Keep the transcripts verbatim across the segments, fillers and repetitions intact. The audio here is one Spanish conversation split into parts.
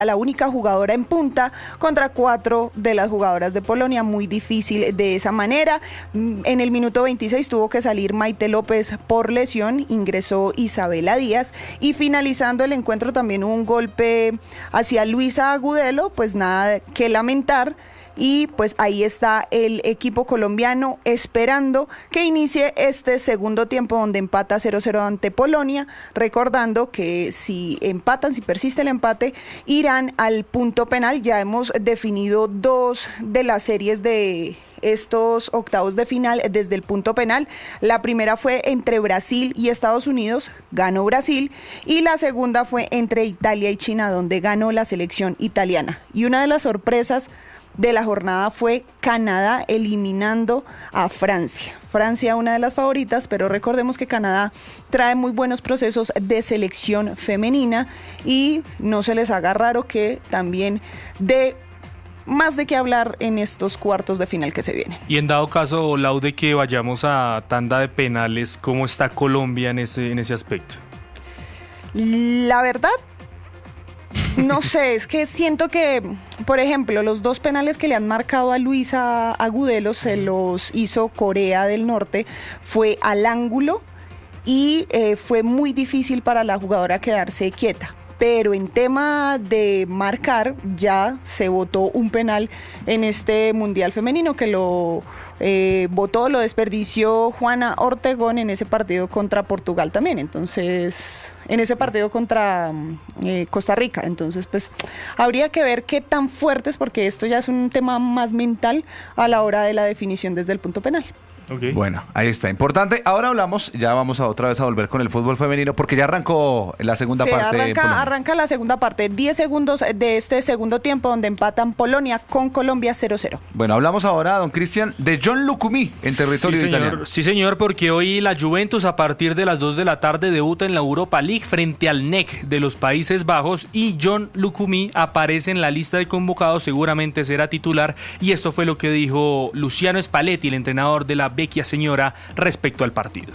la única jugadora en punta contra cuatro de las jugadoras de Polonia, muy difícil de esa manera. En el minuto veintiséis tuvo que salir Maite López por lesión, ingresó Isabela Díaz y finalizando el encuentro también hubo un golpe hacia Luisa Agudelo, pues nada que lamentar. Y pues ahí está el equipo colombiano esperando que inicie este segundo tiempo donde empata cero cero ante Polonia, recordando que si empatan, si persiste el empate, irán al punto penal. Ya hemos definido dos de las series de estos octavos de final desde el punto penal. La primera fue entre Brasil y Estados Unidos, ganó Brasil, y la segunda fue entre Italia y China, donde ganó la selección italiana. Y una de las sorpresas de la jornada fue Canadá eliminando a Francia. Francia, una de las favoritas, pero recordemos que Canadá trae muy buenos procesos de selección femenina y no se les haga raro que también dé más de qué hablar en estos cuartos de final que se vienen. Y en dado caso, Lau, de que vayamos a tanda de penales, ¿cómo está Colombia en ese, en ese aspecto? La verdad, no sé, es que siento que, por ejemplo, los dos penales que le han marcado a Luisa Agudelo se los hizo Corea del Norte, fue al ángulo y eh, fue muy difícil para la jugadora quedarse quieta. Pero en tema de marcar, ya se votó un penal en este Mundial Femenino que lo eh, votó, lo desperdició Juana Ortegón en ese partido contra Portugal también. Entonces, en ese partido contra eh, Costa Rica. Entonces, pues, habría que ver qué tan fuertes, porque esto ya es un tema más mental a la hora de la definición desde el punto penal. Okay. Bueno, ahí está, importante. Ahora hablamos, ya vamos a otra vez a volver con el fútbol femenino, porque ya arrancó la segunda Se parte. Arranca, arranca la segunda parte, diez segundos de este segundo tiempo donde empatan Polonia con Colombia cero cero. Bueno, hablamos ahora, don Cristian, de John Lucumí en territorio sí, italiano. Señor, sí, señor, porque hoy la Juventus a partir de las dos de la tarde debuta en la Europa League frente al N E C de los Países Bajos y John Lucumí aparece en la lista de convocados, seguramente será titular, y esto fue lo que dijo Luciano Spalletti, el entrenador de la vecchia señora, respecto al partido.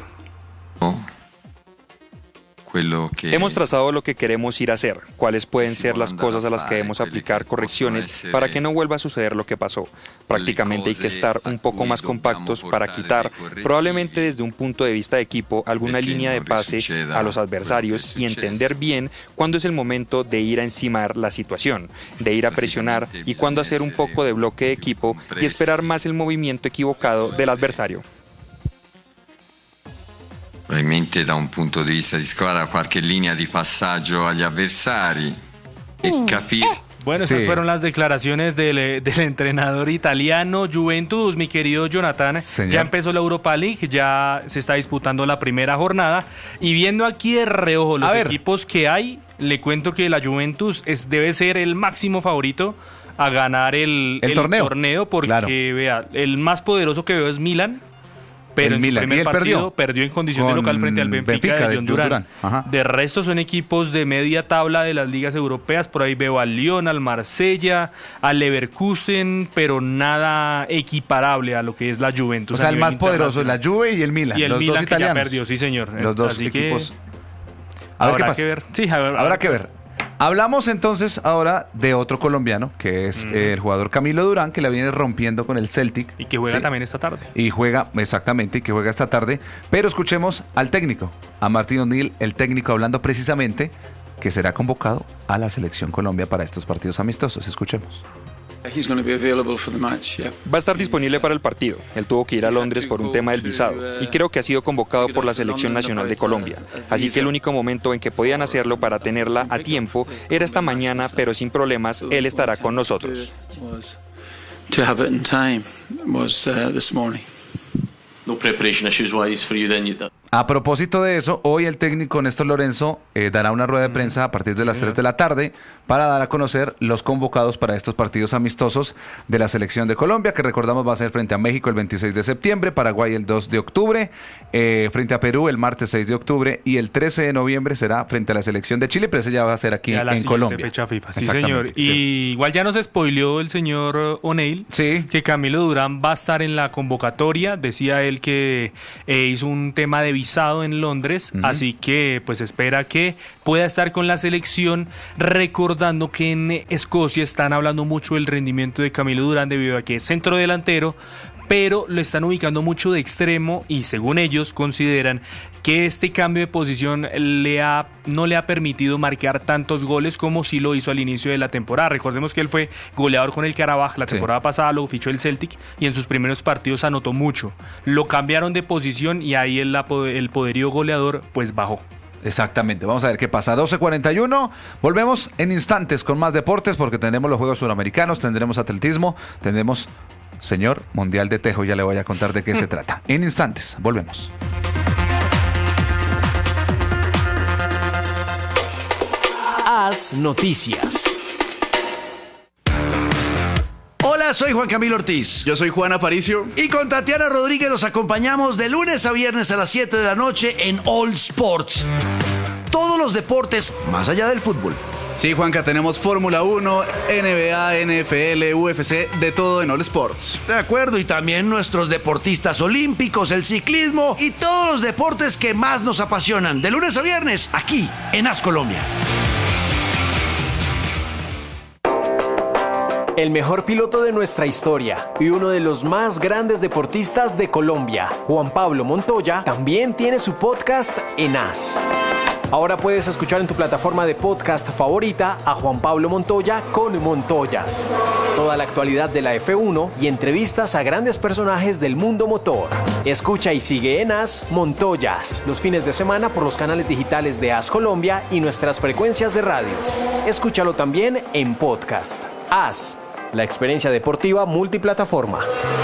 Hemos trazado lo que queremos ir a hacer, cuáles pueden ser las cosas a las que debemos aplicar correcciones para que no vuelva a suceder lo que pasó. Prácticamente hay que estar un poco más compactos para quitar, probablemente desde un punto de vista de equipo, alguna línea de pase a los adversarios y entender bien cuándo es el momento de ir a encimar la situación, de ir a presionar y cuándo hacer un poco de bloque de equipo y esperar más el movimiento equivocado del adversario. Probabilmente da un punto di vista di squadra qualche linea di passaggio agli avversari e capire. Bueno, esas sí. fueron las declaraciones del, del entrenador italiano. Juventus, mi querido Jonathan, Señor. Ya empezó la Europa League, ya se está disputando la primera jornada y viendo aquí de reojo los equipos que hay, le cuento que la Juventus es, debe ser el máximo favorito a ganar el, el, el torneo. torneo porque claro. vea, el más poderoso que veo es Milan. Pero el en Milan. Su primer partido perdió, perdió en condición de local frente al Benfica, Benfica de John Durán. Durán. De resto son equipos de media tabla de las ligas europeas. Por ahí veo al Lyon, al Marsella, al Leverkusen, pero nada equiparable a lo que es la Juventus. O sea, el más poderoso es la Juve y el Milan. Y el los Milan dos que italianos. ya perdió, sí señor. Los dos Así equipos. Que a ver habrá qué pasa. que ver. Sí, a ver, habrá que ver. Hablamos entonces ahora de otro colombiano, que es mm. eh, el jugador Camilo Durán, que la viene rompiendo con el Celtic. Y que juega sí. también esta tarde. Y juega, exactamente, y que juega esta tarde. Pero escuchemos al técnico, a Martín O'Neill, el técnico, hablando precisamente que será convocado a la Selección Colombia para estos partidos amistosos. Escuchemos. Va a estar disponible para el partido. Él tuvo que ir a Londres por un tema del visado y creo que ha sido convocado por la Selección Nacional de Colombia. Así que el único momento en que podían hacerlo para tenerla a tiempo era esta mañana, pero sin problemas, él estará con nosotros. A propósito de eso, hoy el técnico Néstor Lorenzo eh, dará una rueda de prensa a partir de las tres de la tarde para dar a conocer los convocados para estos partidos amistosos de la Selección de Colombia, que recordamos va a ser frente a México el veintiséis de septiembre, Paraguay el dos de octubre, eh, frente a Perú el martes seis de octubre y el trece de noviembre será frente a la Selección de Chile, pero ese ya va a ser aquí en Colombia. Fecha FIFA. Sí, señor. Y sí. igual ya nos spoileó el señor O'Neill sí. que Camilo Durán va a estar en la convocatoria. Decía él que eh, hizo un tema de visado naturalizado en Londres, uh-huh. así que pues espera que pueda estar con la selección, recordando que en Escocia están hablando mucho del rendimiento de Camilo Durán debido a que es centro delantero, pero lo están ubicando mucho de extremo y según ellos consideran que este cambio de posición le ha, no le ha permitido marcar tantos goles como sí lo hizo al inicio de la temporada. Recordemos que él fue goleador con el Karabaj, la temporada sí. pasada lo fichó el Celtic y en sus primeros partidos anotó mucho. Lo cambiaron de posición y ahí el, el poderío goleador pues bajó. Exactamente, vamos a ver qué pasa. doce cuarenta y uno, volvemos en instantes con más deportes porque tendremos los Juegos Suramericanos, tendremos atletismo, tendremos... Señor Mundial de Tejo, ya le voy a contar de qué mm. se trata. En instantes, volvemos. Haz noticias. Hola, soy Juan Camilo Ortiz. Yo soy Juan Aparicio. Y con Tatiana Rodríguez los acompañamos de lunes a viernes a las siete de la noche en All Sports. Todos los deportes más allá del fútbol. Sí, Juanca, tenemos Fórmula uno, N B A, N F L, U F C, de todo en All Sports. De acuerdo, y también nuestros deportistas olímpicos, el ciclismo y todos los deportes que más nos apasionan. De lunes a viernes, aquí en Haz Colombia. El mejor piloto de nuestra historia y uno de los más grandes deportistas de Colombia, Juan Pablo Montoya, también tiene su podcast en Haz. Ahora puedes escuchar en tu plataforma de podcast favorita a Juan Pablo Montoya con Montoyas. Toda la actualidad de la F uno y entrevistas a grandes personajes del mundo motor. Escucha y sigue en Haz Montoyas los fines de semana por los canales digitales de Haz Colombia y nuestras frecuencias de radio. Escúchalo también en podcast. Haz, la experiencia deportiva multiplataforma.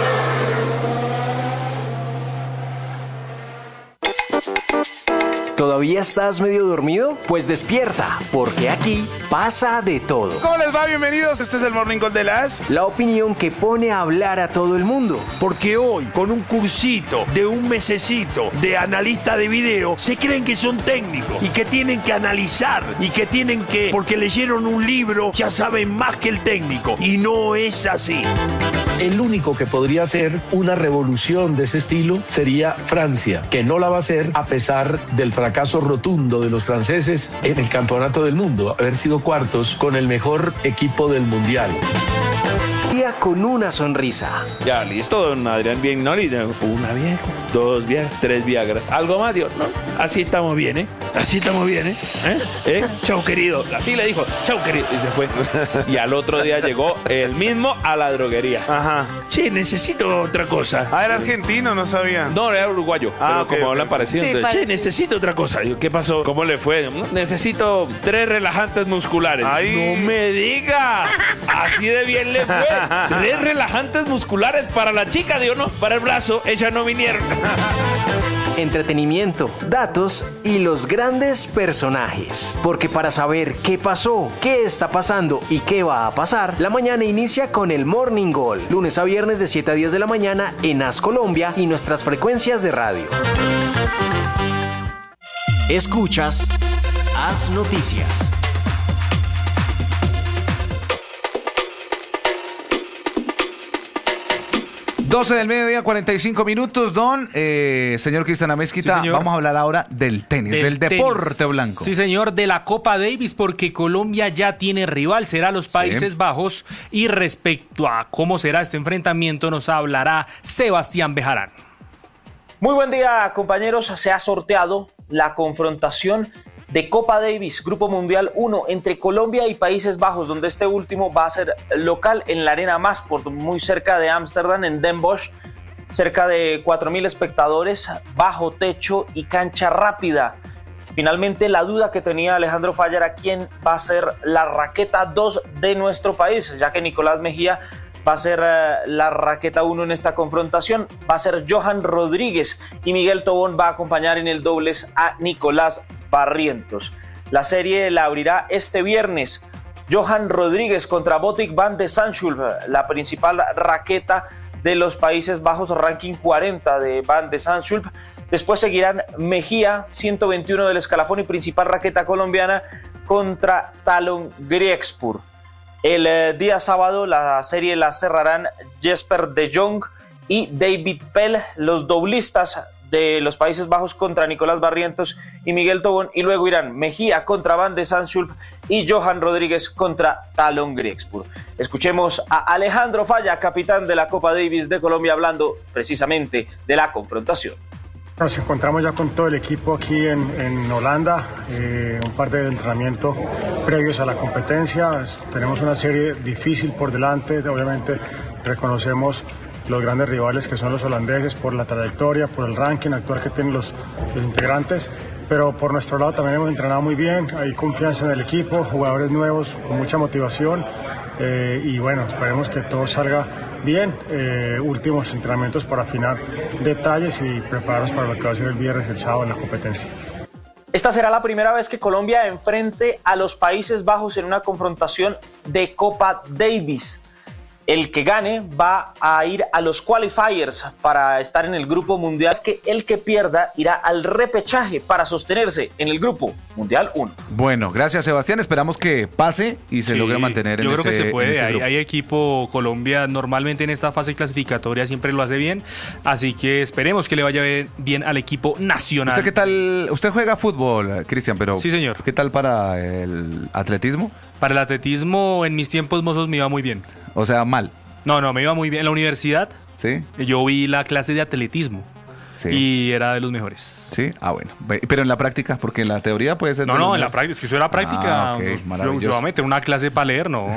¿Todavía estás medio dormido? Pues despierta, porque aquí pasa de todo. ¿Cómo les va? Bienvenidos, este es el Morning Call de las... La opinión que pone a hablar a todo el mundo. Porque hoy, con un cursito de un mesecito de analista de video, se creen que son técnicos y que tienen que analizar y que tienen que, porque leyeron un libro, ya saben más que el técnico. Y no es así. El único que podría hacer una revolución de ese estilo sería Francia, que no la va a hacer a pesar del fracaso rotundo de los franceses en el campeonato del mundo, haber sido cuartos con el mejor equipo del mundial. Día con una sonrisa. Ya, listo, don Adrián, bien, ¿no? Una Viagra, dos Viagra, tres Viagras, algo más, Dios, ¿no? Así estamos bien, ¿eh? Así estamos bien, ¿eh? ¿Eh? ¿Eh? Chau, querido. Así le dijo, chau, querido. Y se fue. Y al otro día llegó el mismo a la droguería. Ajá. Che, necesito otra cosa. Ah, era argentino, no sabía. No, era uruguayo. Ah, pero okay, como hablan okay. parecido. Sí, Entonces, che, parece. necesito otra cosa. Digo, ¿qué pasó? ¿Cómo le fue? Necesito tres relajantes musculares. Ay. No me diga. Así de bien le fue. Tres relajantes musculares para la chica, digo, no, para el brazo, ellas no vinieron. Entretenimiento, datos y los grandes personajes. Porque para saber qué pasó, qué está pasando y qué va a pasar, la mañana inicia con el Morning Call. Lunes a viernes de siete a diez de la mañana en Haz Colombia y nuestras frecuencias de radio. Escuchas Haz Noticias. doce del mediodía, cuarenta y cinco minutos, don, eh, señor Cristian Amezquita, sí, vamos a hablar ahora del tenis, del, del deporte tenis. blanco. Sí, señor, de la Copa Davis, porque Colombia ya tiene rival, será los Países sí. Bajos, y respecto a cómo será este enfrentamiento nos hablará Sebastián Bejarán. Muy buen día, compañeros, se ha sorteado la confrontación de Copa Davis, Grupo Mundial uno, entre Colombia y Países Bajos, donde este último va a ser local en la Arena Masport, muy cerca de Ámsterdam, en Den Bosch, cerca de cuatro mil espectadores, bajo techo y cancha rápida. Finalmente, la duda que tenía Alejandro Falla era quién va a ser la raqueta dos de nuestro país, ya que Nicolás Mejía va a ser uh, la raqueta uno en esta confrontación, va a ser Johan Rodríguez y Miguel Tobón va a acompañar en el dobles a Nicolás Barrientos. La serie la abrirá este viernes Johan Rodríguez contra Botic van de Zandschulp, la principal raqueta de los Países Bajos, ranking cuarenta de Van de Zandschulp. Después seguirán Mejía, ciento veintiuno del escalafón y principal raqueta colombiana, contra Talon Griekspur. El eh, día sábado la serie la cerrarán Jesper de Jong y David Pell, los doblistas de los Países Bajos contra Nicolás Barrientos y Miguel Tobón, y luego irán Mejía contra Van de Zandschulp y Johan Rodríguez contra Talon Griegspur. Escuchemos a Alejandro Falla, capitán de la Copa Davis de Colombia, hablando precisamente de la confrontación. Nos encontramos ya con todo el equipo aquí en, en Holanda, eh, un par de entrenamientos previos a la competencia. Tenemos una serie difícil por delante, obviamente reconocemos los grandes rivales que son los holandeses por la trayectoria, por el ranking actual que tienen los, los integrantes, pero por nuestro lado también hemos entrenado muy bien, hay confianza en el equipo, jugadores nuevos con mucha motivación eh, y bueno, esperemos que todo salga bien, eh, últimos entrenamientos para afinar detalles y prepararnos para lo que va a ser el viernes y el sábado en la competencia. Esta será la primera vez que Colombia enfrente a los Países Bajos en una confrontación de Copa Davis. El que gane va a ir a los qualifiers para estar en el grupo mundial, es que el que pierda irá al repechaje para sostenerse en el grupo mundial uno. Bueno, gracias Sebastián, esperamos que pase y se sí, logre mantener en ese ese Yo creo que se puede, hay, grupo. hay equipo, Colombia normalmente en esta fase clasificatoria siempre lo hace bien, así que esperemos que le vaya bien al equipo nacional. ¿Usted qué tal? Usted juega fútbol, Cristian, pero sí, señor. ¿Qué tal para el atletismo? Para el atletismo en mis tiempos mozos me iba muy bien. O sea, mal. No, no, me iba muy bien. En la universidad, ¿sí? Yo vi la clase de atletismo. Sí. Y era de los mejores. Sí, ah, bueno. Pero en la práctica, porque en la teoría puede ser... No, no, en la práctica, es que eso era práctica. Ah, okay, yo, yo voy a meter una clase para leer, ¿no?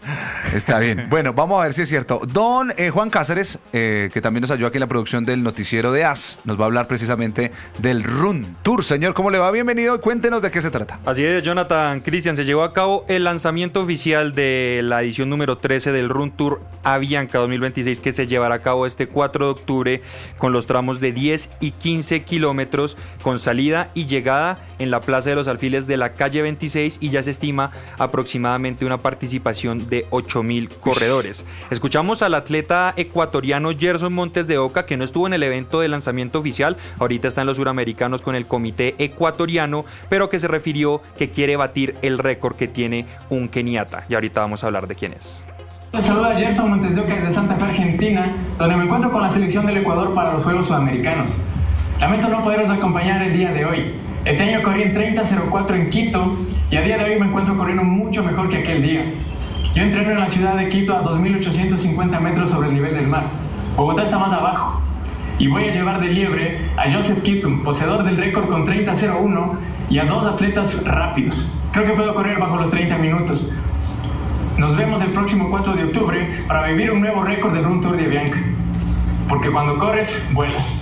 Está bien. Bueno, vamos a ver si es cierto. Don eh, Juan Cáceres, eh, que también nos ayuda aquí en la producción del noticiero de A S, nos va a hablar precisamente del Run Tour. Señor, ¿cómo le va? Bienvenido y cuéntenos de qué se trata. Así es, Jonathan. Cristian, se llevó a cabo el lanzamiento oficial de la edición número trece del Run Tour Avianca dos mil veintiséis, que se llevará a cabo este cuatro de octubre con los tramos de diez y quince kilómetros con salida y llegada en la Plaza de los Alfiles de la calle veintiséis, y ya se estima aproximadamente una participación de ocho mil corredores. Escuchamos al atleta ecuatoriano Gerson Montes de Oca, que no estuvo en el evento de lanzamiento oficial, ahorita está en los suramericanos con el comité ecuatoriano, pero que se refirió que quiere batir el récord que tiene un keniata, y ahorita vamos a hablar de quién es. Les saluda Gerson Montes de Oca desde Santa Fe, Argentina, donde me encuentro con la selección del Ecuador para los Juegos Sudamericanos. Lamento no poderos acompañar el día de hoy. Este año corrí en treinta cero cuatro en Quito y a día de hoy me encuentro corriendo mucho mejor que aquel día. Yo entreno en la ciudad de Quito a dos mil ochocientos cincuenta metros sobre el nivel del mar. Bogotá está más abajo. Y voy a llevar de liebre a Joseph Kiptum, poseedor del récord con treinta cero uno, y a dos atletas rápidos. Creo que puedo correr bajo los treinta minutos. Nos vemos el próximo cuatro de octubre para vivir un nuevo récord del Run Tour de Avianca. Porque cuando corres, vuelas.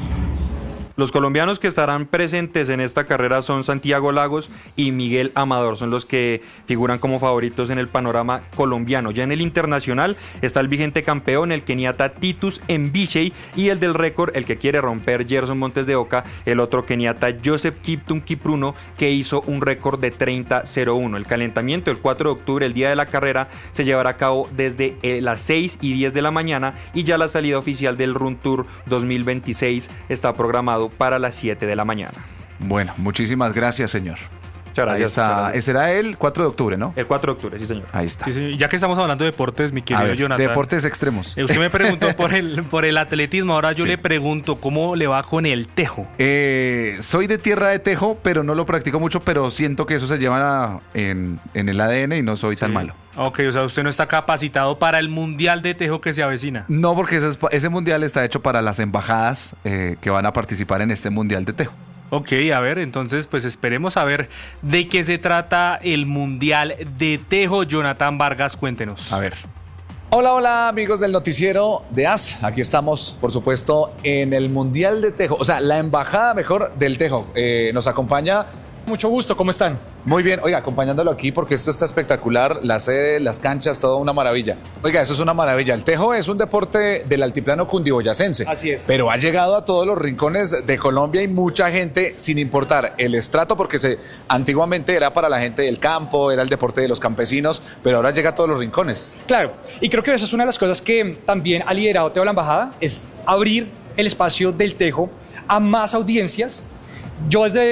Los colombianos que estarán presentes en esta carrera son Santiago Lagos y Miguel Amador, son los que figuran como favoritos en el panorama colombiano. Ya en el internacional está el vigente campeón, el keniata Titus Mbichey, y el del récord, el que quiere romper, Gerson Montes de Oca, el otro keniata Joseph Kiptum Kipruno, que hizo un récord de treinta cero uno. El calentamiento el cuatro de octubre, el día de la carrera, se llevará a cabo desde eh, las seis y diez de la mañana, y ya la salida oficial del Run Tour dos mil veintiséis está programado para las siete de la mañana. Bueno, muchísimas gracias, señor. Muchas gracias. Ahí está. Ese era el cuatro de octubre, ¿no? El cuatro de octubre, sí, señor. Ahí está. Sí, señor. Ya que estamos hablando de deportes, mi querido A ver, Jonathan. deportes extremos. Eh, usted me preguntó por el, por el atletismo, ahora yo Sí. le pregunto, ¿cómo le va con el tejo? Eh, soy de tierra de tejo, pero no lo practico mucho, pero siento que eso se lleva a- en, en el A D N y no soy tan malo. Ok, o sea, usted no está capacitado para el mundial de tejo que se avecina. No, porque ese, es- ese mundial está hecho para las embajadas eh, que van a participar en este mundial de tejo. Ok, a ver, entonces pues esperemos a ver de qué se trata el mundial de tejo. Jonathan Vargas, cuéntenos. A ver. Hola, hola amigos del noticiero de A S. Aquí estamos, por supuesto, en el Mundial de Tejo, o sea, la embajada mejor del Tejo. Eh, nos acompaña... Mucho gusto, ¿cómo están? Muy bien, oiga, acompañándolo aquí porque esto está espectacular, la sede, las canchas, todo una maravilla. Oiga, eso es una maravilla. El tejo es un deporte del altiplano cundiboyacense. Así es. Pero ha llegado a todos los rincones de Colombia y mucha gente, sin importar el estrato, porque se, antiguamente era para la gente del campo, era el deporte de los campesinos, pero ahora llega a todos los rincones. Claro, y creo que eso es una de las cosas que también ha liderado Teo la Embajada, es abrir el espacio del tejo a más audiencias. Yo desde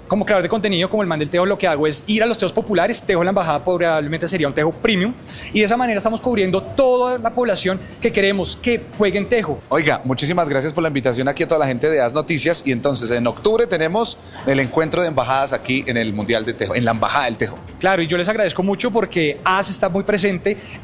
como creador de contenido, como el man del Tejo, lo que hago es ir a los tejos populares. Tejo La Embajada probablemente sería un tejo premium, y de esa manera estamos cubriendo toda la población que queremos que juegue en tejo. Oiga, muchísimas gracias por la invitación aquí a toda la gente de As Noticias. Y entonces en octubre tenemos el encuentro de embajadas aquí en el Mundial de Tejo, en la Embajada del Tejo. Claro, y yo les agradezco mucho porque As está muy presente